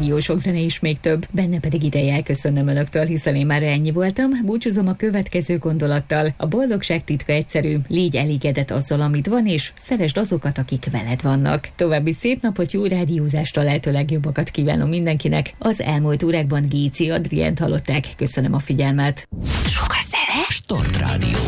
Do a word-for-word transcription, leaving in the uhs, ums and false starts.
jó sok zene és még több. Benne pedig ideje elköszönnöm önöktől, hiszen én már ennyi voltam. Búcsúzom a következő gondolattal. A boldogság titka egyszerű. Légy elégedett azzal, amit van, és szeresd azokat, akik veled vannak. További szép napot, jó rádiózást, a lehető legjobbakat kívánom mindenkinek. Az elmúlt órákban Géci Adriánt hallották. Köszönöm a figyelmet. Sok a zene. Start Rádió.